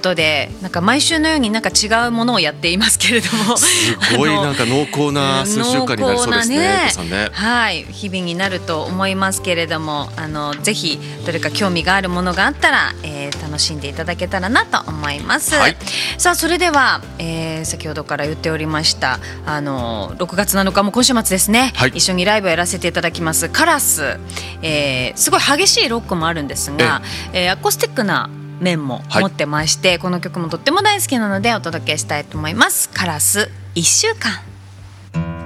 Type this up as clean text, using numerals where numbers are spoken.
ことで、なんか毎週のようになんか違うものをやっていますけれども、 すごいなんか濃厚な数週間になりそうですね、エイコさんね。 はい、日々になると思いますけれども、ぜひどれか興味があるものがあったら、楽しんでいただけたらなと思います。 はい、 さあそれでは、先ほどから言っておりました6月7日も今週末ですね、 はい、 一緒にライブをやらせていただきますカラス、すごい激しいロックもあるんですが、アコースティックな面も持ってまして、この曲もとっても大好きなのでお届けしたいと思います。カラス1週間。